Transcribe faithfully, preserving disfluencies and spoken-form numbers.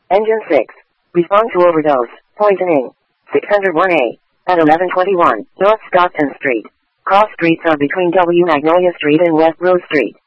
Engine six. Respond to overdose. Poisoning. six oh one A. At eleven twenty-one, North Stockton Street. Cross streets are between W. Magnolia Street and West Rose Street.